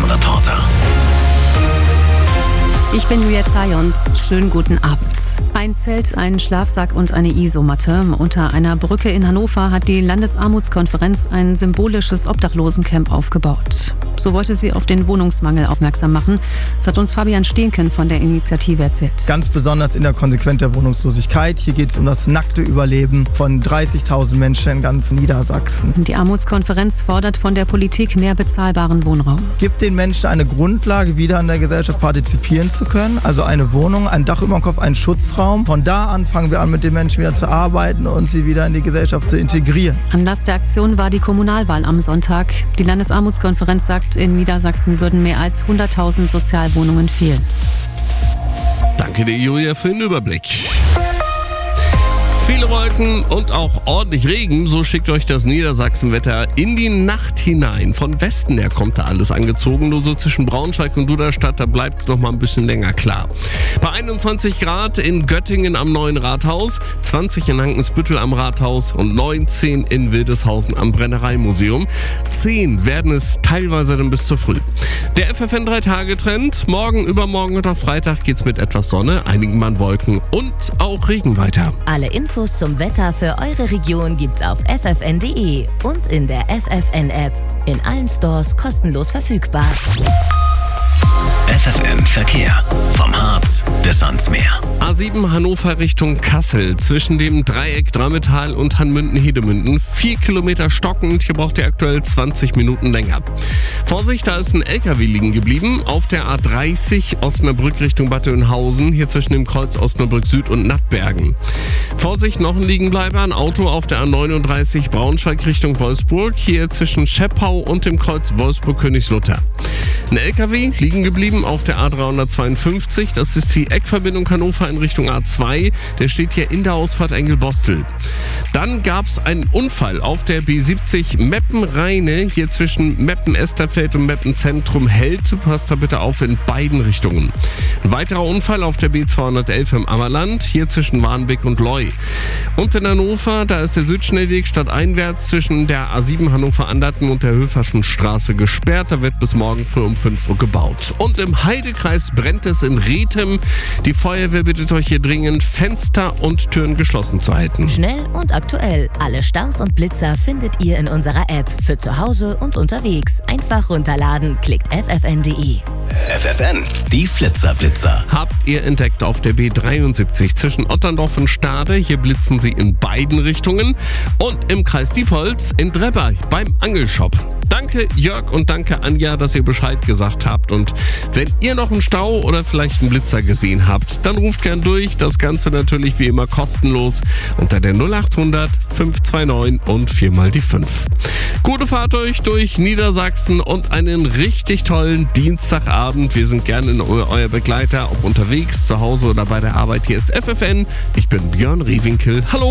Reporter. Ich bin Julia Zayons. Schönen guten Abend. Ein Zelt, ein Schlafsack und eine Isomatte. Unter einer Brücke in Hannover hat die Landesarmutskonferenz ein symbolisches Obdachlosencamp aufgebaut. So wollte sie auf den Wohnungsmangel aufmerksam machen. Das hat uns Fabian Stehnken von der Initiative erzählt. Ganz besonders in der Konsequenz der Wohnungslosigkeit. Hier geht es um das nackte Überleben von 30.000 Menschen in ganz Niedersachsen. Die Armutskonferenz fordert von der Politik mehr bezahlbaren Wohnraum. Gibt den Menschen eine Grundlage, wieder an der Gesellschaft partizipieren zu können. Also eine Wohnung, ein Dach über dem Kopf, einen Schutzraum. Von da an fangen wir an, mit den Menschen wieder zu arbeiten und sie wieder in die Gesellschaft zu integrieren. Anlass der Aktion war die Kommunalwahl am Sonntag. Die Landesarmutskonferenz sagt, in Niedersachsen würden mehr als 100.000 Sozialwohnungen fehlen. Danke dir, Julia, für den Überblick. Viele Wolken und auch ordentlich Regen, so schickt euch das Niedersachsenwetter in die Nacht hinein. Von Westen her kommt da alles angezogen, nur so zwischen Braunschweig und Duderstadt, da bleibt es noch mal ein bisschen länger klar. Bei 21 Grad in Göttingen am Neuen Rathaus, 20 in Hankensbüttel am Rathaus und 19 in Wildeshausen am Brennereimuseum. 10 werden es teilweise dann bis zu früh. Der FFN 3-Tage-Trend, morgen, übermorgen und auch Freitag geht's mit etwas Sonne, einigen Mal Wolken und auch Regen weiter. Alle Infos zum Wetter für eure Region gibt's auf ffn.de und in der FFN-App. In allen Stores kostenlos verfügbar. FFN Verkehr. Vom Harz bis ans Meer. A7 Hannover Richtung Kassel. Zwischen dem Dreieck Drammetal und Hanmünden-Hedemünden. 4 Kilometer stockend. Hier braucht ihr aktuell 20 Minuten länger. Vorsicht, da ist ein LKW liegen geblieben. Auf der A30 Osnabrück Richtung Bad Oeynhausen. Hier zwischen dem Kreuz Osnabrück Süd und Nattbergen. Vorsicht, noch ein Liegenbleiber. Ein Auto auf der A39 Braunschweig Richtung Wolfsburg. Hier zwischen Scheppau und dem Kreuz Wolfsburg-Königslutter. Ein LKW liegen geblieben auf der A352. Das ist die Eckverbindung Hannover in Richtung A2. Der steht hier in der Ausfahrt Engelbostel. Dann gab es einen Unfall auf der B70 Meppen-Rheine. Hier zwischen Meppen-Esterfeld und Meppen-Zentrum-Held. Passt da bitte auf in beiden Richtungen. Ein weiterer Unfall auf der B211 im Ammerland. Hier zwischen Warnbeck und Leu. Und in Hannover, da ist der Südschnellweg stadteinwärts zwischen der A7 Hannover-Anderten und der Höferschen Straße gesperrt. Da wird bis morgen früh um 5 Uhr gebaut. Und im Heidekreis brennt es in Rethem. Die Feuerwehr bittet euch hier dringend, Fenster und Türen geschlossen zu halten. Schnell und aktuell. Alle Staus und Blitzer findet ihr in unserer App. Für zu Hause und unterwegs. Einfach runterladen. Klickt ffn.de. FFN, die Flitzer-Blitzer. Habt ihr entdeckt auf der B73 zwischen Otterndorf und Stade. Hier blitzen sie in beiden Richtungen. Und im Kreis Diepholz in Drebber beim Angelshop. Danke Jörg und danke Anja, dass ihr Bescheid gesagt habt. Und wenn ihr noch einen Stau oder vielleicht einen Blitzer gesehen habt, dann ruft gern durch. Das Ganze natürlich wie immer kostenlos unter der 0800 529 und 4 mal die 5. Gute Fahrt euch durch Niedersachsen und einen richtig tollen Dienstagabend. Wir sind gerne euer Begleiter, ob unterwegs, zu Hause oder bei der Arbeit. Hier ist FFN. Ich bin Björn Rehwinkel. Hallo.